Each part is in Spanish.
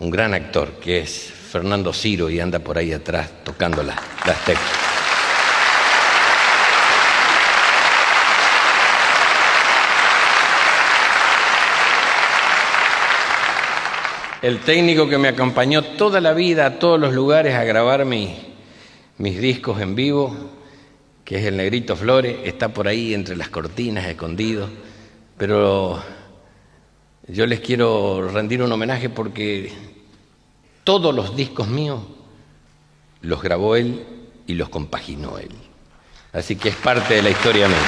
un gran actor, que es Fernando Ciro, y anda por ahí atrás tocando las teclas. El técnico que me acompañó toda la vida a todos los lugares a grabar mis discos en vivo, que es el Negrito Flores, está por ahí entre las cortinas, escondido. Pero yo les quiero rendir un homenaje porque todos los discos míos los grabó él y los compaginó él. Así que es parte de la historia mía.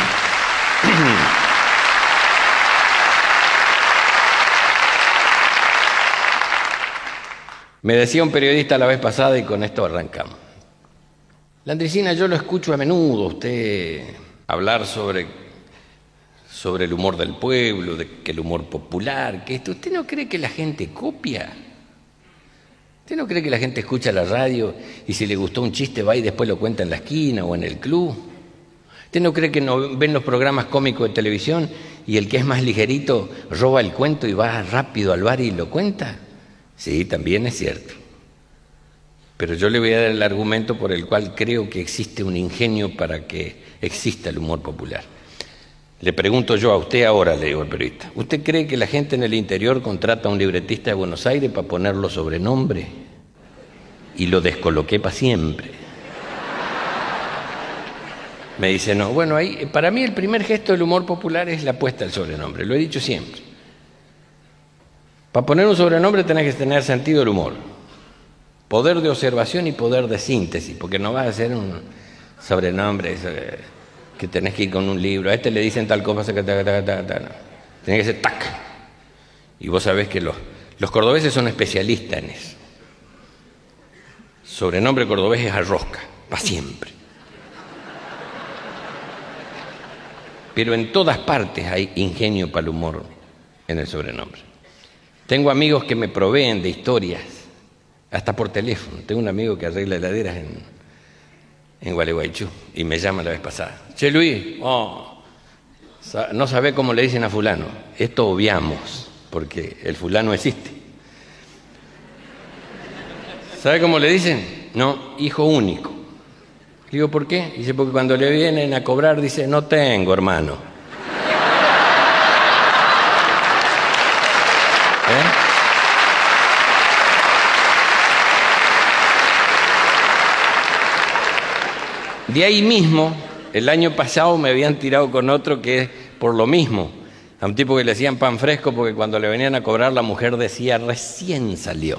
Me decía un periodista la vez pasada, y con esto arrancamos: Landricina, yo lo escucho a menudo, usted hablar sobre el humor del pueblo, de que el humor popular, que esto. ¿Usted no cree que la gente copia? ¿Usted no cree que la gente escucha la radio y si le gustó un chiste va y después lo cuenta en la esquina o en el club? ¿Usted no cree que no ven los programas cómicos de televisión y el que es más ligerito roba el cuento y va rápido al bar y lo cuenta? Sí, también es cierto. Pero yo le voy a dar el argumento por el cual creo que existe un ingenio para que exista el humor popular. Le pregunto yo a usted ahora, le digo al periodista: ¿usted cree que la gente en el interior contrata a un libretista de Buenos Aires para ponerlo sobrenombre? Y lo descoloqué para siempre. Me dice: no, bueno, ahí, para mí el primer gesto del humor popular es la puesta del sobrenombre, lo he dicho siempre. Para poner un sobrenombre tenés que tener sentido del humor, poder de observación y poder de síntesis, porque no vas a hacer un sobrenombre que tenés que ir con un libro. A este le dicen tal cosa, no. Tenés que ser tac. Y vos sabés que los cordobeses son especialistas en eso. Sobrenombre cordobés es arrosca, para siempre. Pero en todas partes hay ingenio para el humor en el sobrenombre. Tengo amigos que me proveen de historias, hasta por teléfono. Tengo un amigo que arregla heladeras en Gualeguaychú y me llama la vez pasada: che, Luis, no sabe cómo le dicen a fulano. Esto obviamos, porque el fulano existe. ¿Sabe cómo le dicen? No, hijo único. Digo, ¿por qué? Dice, porque cuando le vienen a cobrar dice: no tengo, hermano. De ahí mismo, el año pasado me habían tirado con otro que es por lo mismo. A un tipo que le hacían pan fresco porque cuando le venían a cobrar la mujer decía: recién salió.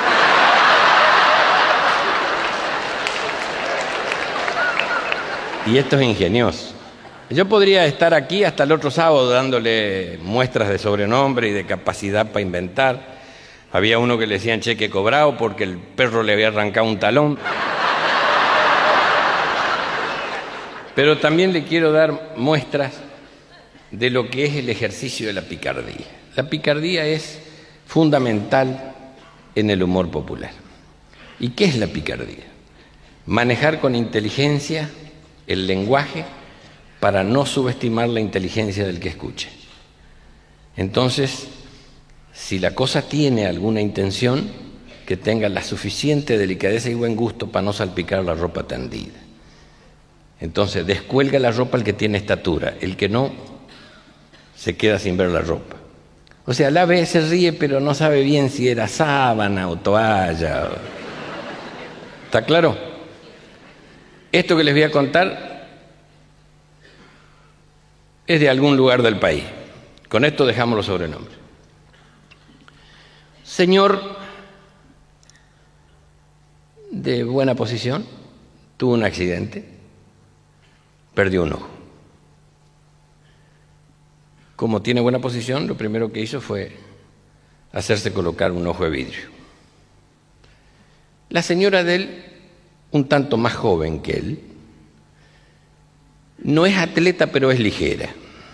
Y esto es ingenioso. Yo podría estar aquí hasta el otro sábado dándole muestras de sobrenombre y de capacidad para inventar. Había uno que le decían cheque cobrado porque el perro le había arrancado un talón. Pero también le quiero dar muestras de lo que es el ejercicio de la picardía. La picardía es fundamental en el humor popular. ¿Y qué es la picardía? Manejar con inteligencia el lenguaje para no subestimar la inteligencia del que escuche. Entonces, si la cosa tiene alguna intención, que tenga la suficiente delicadeza y buen gusto para no salpicar la ropa tendida. Entonces, descuelga la ropa el que tiene estatura, el que no, se queda sin ver la ropa. O sea, la ve, se ríe, pero no sabe bien si era sábana o toalla. ¿Está claro? Esto que les voy a contar es de algún lugar del país. Con esto dejamos los sobrenombres. Señor de buena posición, tuvo un accidente, perdió un ojo. Como tiene buena posición, lo primero que hizo fue hacerse colocar un ojo de vidrio. La señora de él, un tanto más joven que él, no es atleta, pero es ligera.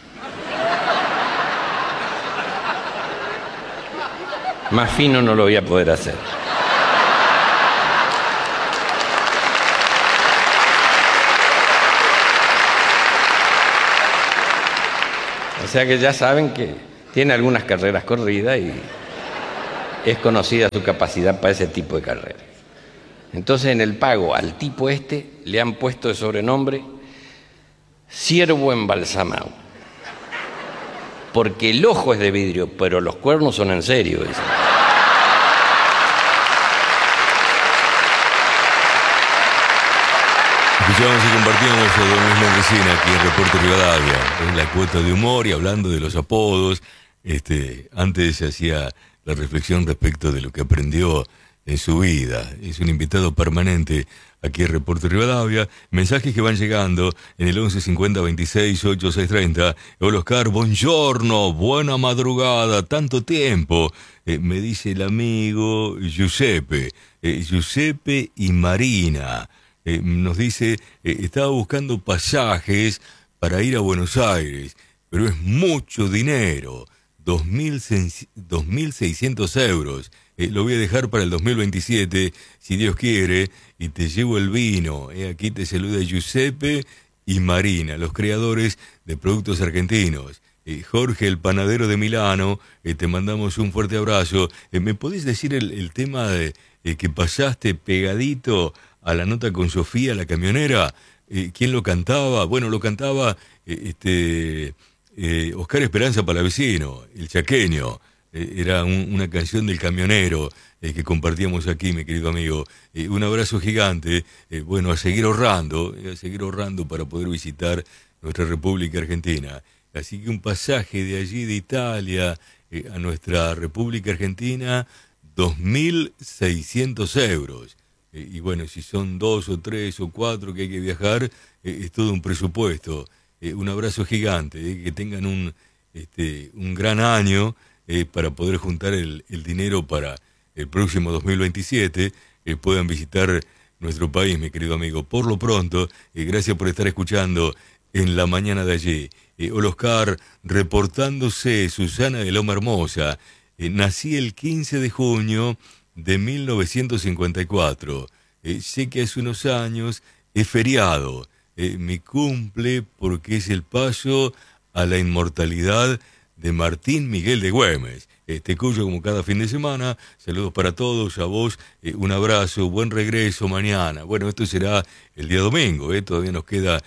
Más fino no lo voy a poder hacer. O sea que ya saben que tiene algunas carreras corridas es conocida su capacidad para ese tipo de carreras. Entonces en el pago al tipo le han puesto de sobrenombre ciervo embalsamado. Porque el ojo es de vidrio, pero los cuernos son en serio, dicen. Escuchamos y compartimos a don Luis Landricina aquí en Reporte Rivadavia, en la cuota de humor y hablando de los apodos. Antes se hacía la reflexión respecto de lo que aprendió en su vida. Es un invitado permanente aquí en Reporte Rivadavia. Mensajes que van llegando en el 11 50 26 8 6 30. Hola Oscar, buongiorno, buena madrugada, tanto tiempo. Me dice el amigo Giuseppe. Giuseppe y Marina. Nos dice, estaba buscando pasajes para ir a Buenos Aires, pero es mucho dinero, 2.600 euros. Lo voy a dejar para el 2027, si Dios quiere, y te llevo el vino. Aquí te saluda Giuseppe y Marina, los creadores de productos argentinos. Jorge, el panadero de Milano, te mandamos un fuerte abrazo. ¿Me podés decir el tema de que pasaste pegadito a la nota con Sofía, la camionera? ¿Quién lo cantaba? Bueno, lo cantaba Oscar Esperanza Palavecino, el chaqueño. Era una canción del camionero que compartíamos aquí, mi querido amigo. Un abrazo gigante. Bueno, a seguir ahorrando para poder visitar nuestra República Argentina. Así que un pasaje de allí, de Italia, a nuestra República Argentina, 2.600 euros. Y bueno, si son 2 o 3 o 4 que hay que viajar, es todo un presupuesto. Un abrazo gigante, que tengan un gran año para poder juntar el dinero para el próximo 2027, puedan visitar nuestro país, mi querido amigo. Por lo pronto, gracias por estar escuchando en la mañana de allí. Hola Oscar, reportándose Susana de Loma Hermosa. Nací el 15 de junio de 1954. Sé que hace unos años es feriado. Mi cumple porque es el paso a la inmortalidad de Martín Miguel de Güemes. Te escucho como cada fin de semana. Saludos para todos, a vos, un abrazo, buen regreso mañana. Bueno, esto será el día domingo, todavía nos queda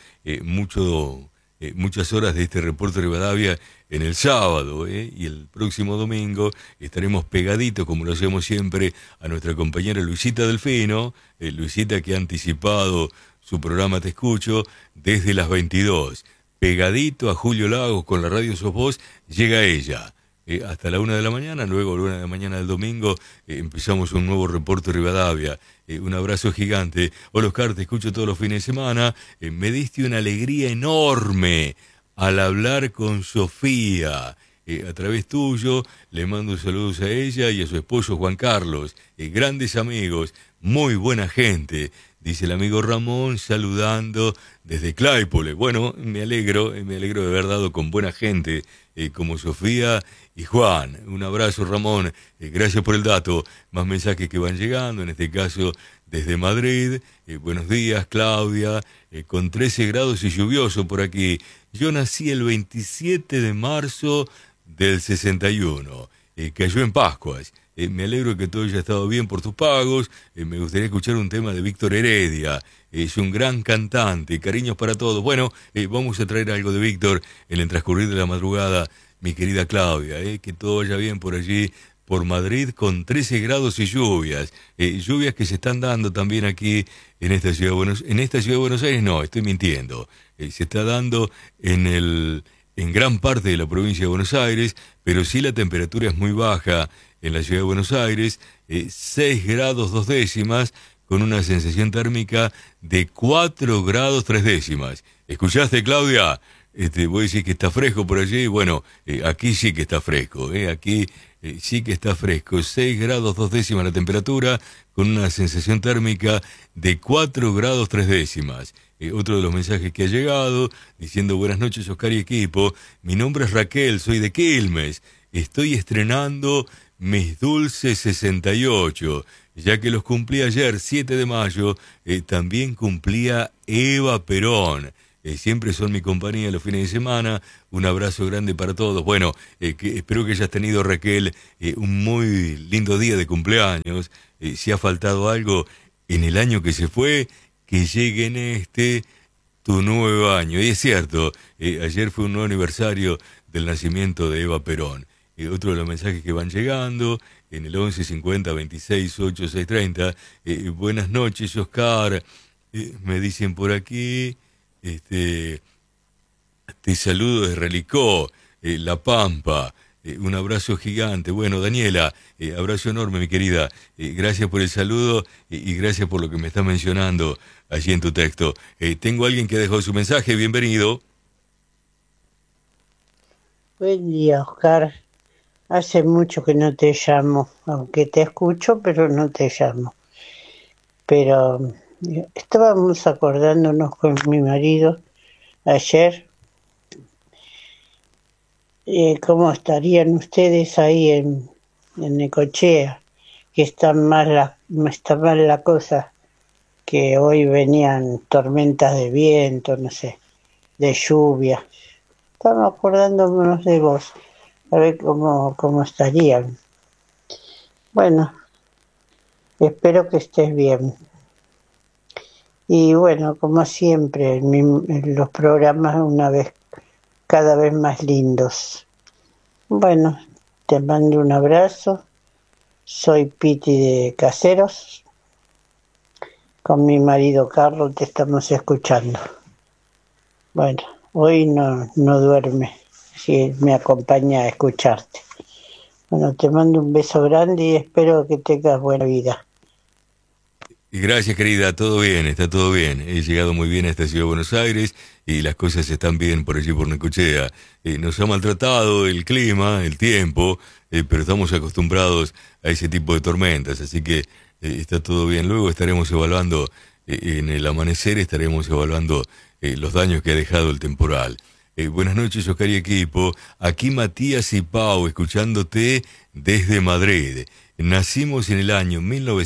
muchas horas de este Reporte Rivadavia en el sábado, y el próximo domingo estaremos pegaditos, como lo hacemos siempre, a nuestra compañera Luisita Delfino, Luisita que ha anticipado su programa Te Escucho desde las 22. Pegadito a Julio Lagos con la radio Sos Vos, llega ella. Hasta la 1 de la mañana, luego a la 1 de la mañana del domingo empezamos un nuevo Reporte Rivadavia. Un abrazo gigante. Hola Oscar, te escucho todos los fines de semana. Me diste una alegría enorme al hablar con Sofía. A través tuyo le mando saludos a ella y a su esposo Juan Carlos. Grandes amigos, muy buena gente. Dice el amigo Ramón saludando desde Claypole. Bueno, me alegro de haber dado con buena gente como Sofía y Juan. Un abrazo, Ramón. Gracias por el dato. Más mensajes que van llegando, en este caso desde Madrid. Buenos días, Claudia. Con 13 grados y lluvioso por aquí. Yo nací el 27 de marzo del 61. Cayó en Pascuas. Me alegro que todo haya estado bien por tus pagos. Me gustaría escuchar un tema de Víctor Heredia. Es un gran cantante. Cariños para todos. Bueno, vamos a traer algo de Víctor en el transcurrir de la madrugada, mi querida Claudia. Que todo vaya bien por allí, por Madrid, con 13 grados y lluvias. Lluvias que se están dando también aquí en esta ciudad de Buenos Aires. No, estoy mintiendo. Se está dando en gran parte de la provincia de Buenos Aires, pero sí la temperatura es muy baja en la ciudad de Buenos Aires, 6 grados 2 décimas, con una sensación térmica de 4 grados 3 décimas. ¿Escuchaste, Claudia? Voy a decir que está fresco por allí. Bueno, aquí sí que está fresco, aquí sí que está fresco. 6 grados 2 décimas la temperatura, con una sensación térmica de 4 grados 3 décimas. Otro de los mensajes que ha llegado, diciendo buenas noches Oscar y equipo, mi nombre es Raquel, soy de Quilmes, estoy estrenando mis dulces 68, ya que los cumplí ayer, 7 de mayo, también cumplía Eva Perón. siempre son mi compañía los fines de semana. Un abrazo grande para todos. Bueno, espero que hayas tenido, Raquel, un muy lindo día de cumpleaños. Si ha faltado algo en el año que se fue, que llegue en tu nuevo año. Y es cierto, ayer fue un nuevo aniversario del nacimiento de Eva Perón. Otro de los mensajes que van llegando en el 11 50 26 8 6 30. Buenas noches, Oscar. Me dicen por aquí, te saludo de Relicó, La Pampa. Un abrazo gigante. Bueno, Daniela, abrazo enorme, mi querida. Gracias por el saludo y gracias por lo que me estás mencionando allí en tu texto. Tengo a alguien que dejó su mensaje. Bienvenido. Buen día, Oscar. Hace mucho que no te llamo, aunque te escucho, pero no te llamo. Pero estábamos acordándonos con mi marido ayer cómo estarían ustedes ahí en Necochea, que está mal la cosa, que hoy venían tormentas de viento, no sé, de lluvia. Estábamos acordándonos de vos, a ver cómo estarían. Bueno, espero que estés bien. Y bueno, como siempre, en los programas cada vez más lindos. Bueno, te mando un abrazo. Soy Piti de Caseros. Con mi marido Carlos te estamos escuchando. Bueno, hoy no duerme, si me acompaña a escucharte. Bueno, te mando un beso grande y espero que tengas buena vida. Y gracias, querida, todo bien, está todo bien. He llegado muy bien a esta ciudad de Buenos Aires y las cosas están bien por allí por Necochea. Nos ha maltratado el clima, el tiempo, pero estamos acostumbrados a ese tipo de tormentas, así que está todo bien. Luego estaremos evaluando, en el amanecer estaremos evaluando los daños que ha dejado el temporal. Buenas noches, Oscar y equipo. Aquí Matías y Pau, escuchándote desde Madrid. Nacimos en el año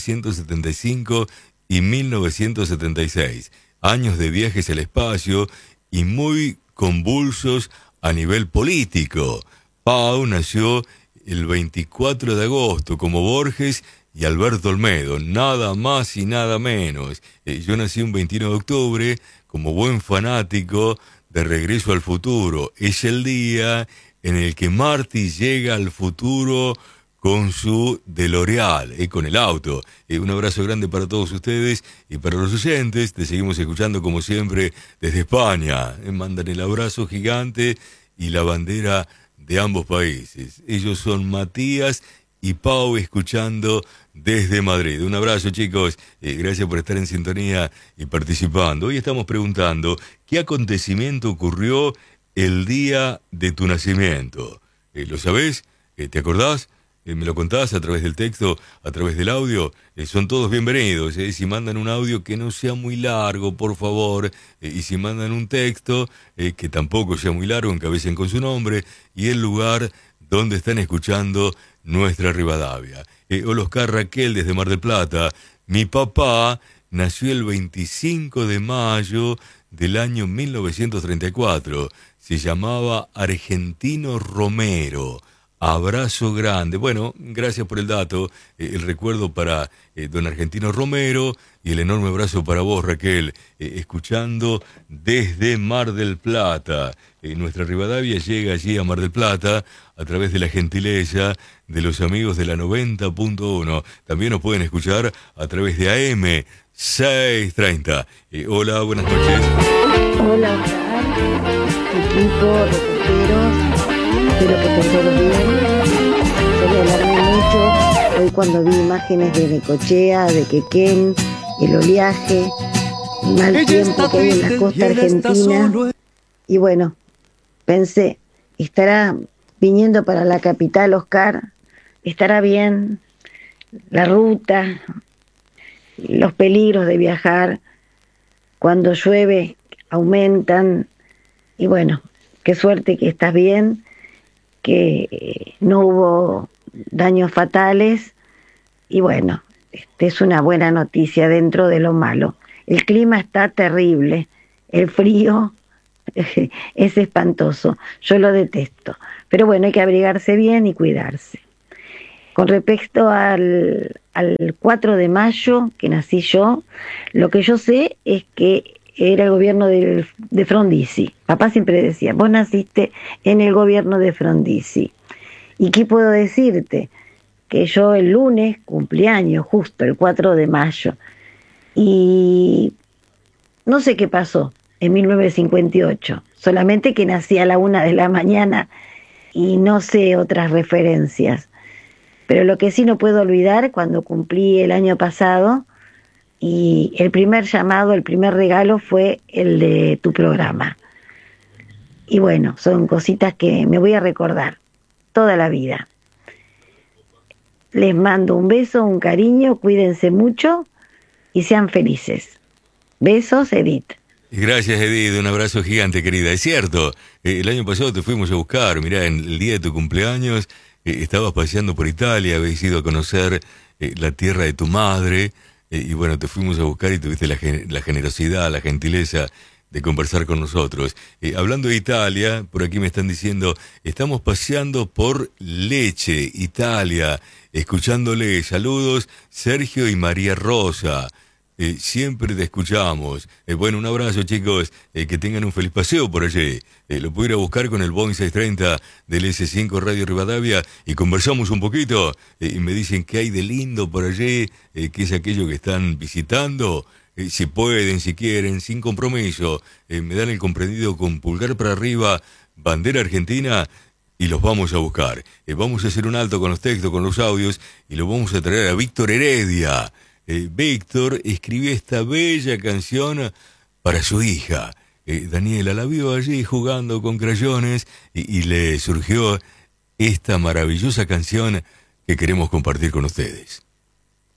1975 y 1976. Años de viajes al espacio y muy convulsos a nivel político. Pau nació el 24 de agosto, como Borges y Alberto Olmedo, nada más y nada menos. Yo nací un 21 de octubre, como buen fanático de Regreso al Futuro. Es el día en el que Marty llega al futuro con su DeLorean, con el auto. Un abrazo grande para todos ustedes y para los oyentes. Te seguimos escuchando como siempre desde España. Mandan el abrazo gigante y la bandera de ambos países. Ellos son Matías y Pau, escuchando desde Madrid. Un abrazo, chicos. Gracias por estar en sintonía y participando. Hoy estamos preguntando qué acontecimiento ocurrió el día de tu nacimiento. ¿Lo sabés? ¿Te acordás? ¿Me lo contás a través del texto, a través del audio? Son todos bienvenidos. Si mandan un audio que no sea muy largo, por favor. Y si mandan un texto que tampoco sea muy largo, encabecen con su nombre y el lugar donde están escuchando nuestra Rivadavia. Hola, Oscar, Raquel desde Mar del Plata. Mi papá nació el 25 de mayo del año 1934. Se llamaba Argentino Romero. Abrazo grande. Bueno, gracias por el dato, el recuerdo para don Argentino Romero y el enorme abrazo para vos, Raquel, escuchando desde Mar del Plata. Nuestra Rivadavia llega allí a Mar del Plata a través de la gentileza de los amigos de la 90.1. También nos pueden escuchar a través de AM 630. Hola, buenas noches. Hola, equipo, reporteros. Espero que estén todos bien. Quería alarmé mucho hoy cuando vi imágenes de Necochea, de Quequén, el oleaje, el mal tiempo que hay en la costa argentina. Y bueno, pensé, ¿estará viniendo para la capital, Oscar? ¿Estará bien la ruta, los peligros de viajar? Cuando llueve aumentan. Y bueno, qué suerte que estás bien, que no hubo daños fatales y bueno, es una buena noticia dentro de lo malo. El clima está terrible, el frío Es espantoso, yo lo detesto. Pero bueno, hay que abrigarse bien y cuidarse. Con respecto al 4 de mayo, que nací yo, lo que yo sé es que era el gobierno de Frondizi. Papá siempre decía, vos naciste en el gobierno de Frondizi. ¿Y qué puedo decirte? Que yo el lunes cumplí años, justo el 4 de mayo. Y no sé qué pasó en 1958, solamente que nací a la 1 de la mañana y no sé otras referencias. Pero lo que sí no puedo olvidar, cuando cumplí el año pasado, y el primer llamado, el primer regalo fue el de tu programa. Y bueno, son cositas que me voy a recordar toda la vida. Les mando un beso, un cariño, cuídense mucho y sean felices. Besos, Edith. Gracias, Edith, un abrazo gigante, querida. Es cierto, el año pasado te fuimos a buscar, mirá, en el día de tu cumpleaños estabas paseando por Italia, habéis ido a conocer la tierra de tu madre, y bueno, te fuimos a buscar y tuviste la generosidad, la gentileza de conversar con nosotros. Hablando de Italia, por aquí me están diciendo, estamos paseando por Lecce, Italia, escuchándole. Saludos, Sergio y María Rosa. Siempre te escuchamos. Bueno, un abrazo, chicos. Que tengan un feliz paseo por allí. Lo puedo ir a buscar con el Boeing 630 del S5 Radio Rivadavia y conversamos un poquito. Y me dicen qué hay de lindo por allí, qué es aquello que están visitando. Si pueden, si quieren, sin compromiso. Me dan el comprendido con pulgar para arriba, bandera argentina, y los vamos a buscar. Vamos a hacer un alto con los textos, con los audios, y lo vamos a traer a Víctor Heredia. Víctor escribió esta bella canción para su hija. Daniela la vio allí jugando con crayones y le surgió esta maravillosa canción que queremos compartir con ustedes.